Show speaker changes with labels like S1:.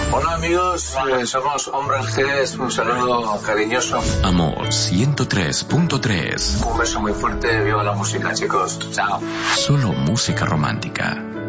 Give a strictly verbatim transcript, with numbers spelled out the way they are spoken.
S1: Hola amigos, eh, somos Hombres G, un saludo cariñoso.
S2: Amor ciento tres punto tres.
S1: Un beso muy fuerte, viva la música chicos, chao.
S2: Solo música romántica.